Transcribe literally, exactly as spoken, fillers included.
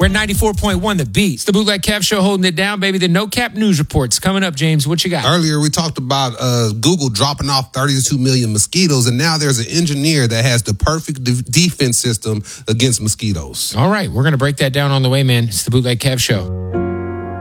We're ninety-four point one, The Beat. It's the Bootleg Kev Show holding it down, baby. The No Cap News Reports coming up, James. What you got? Earlier, we talked about uh, Google dropping off thirty-two million mosquitoes, and now there's an engineer that has the perfect de- defense system against mosquitoes. All right, we're going to break that down on the way, man. It's the Bootleg Kev Show.